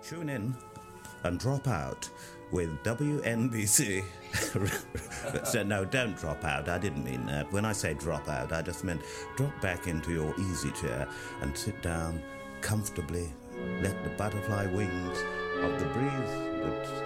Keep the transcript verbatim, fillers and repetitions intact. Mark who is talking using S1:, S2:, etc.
S1: Tune in and drop out with W N B C. So no, don't drop out. I didn't mean that. When I say drop out, I just meant drop back into your easy chair and sit down comfortably. Let the butterfly wings of the breeze that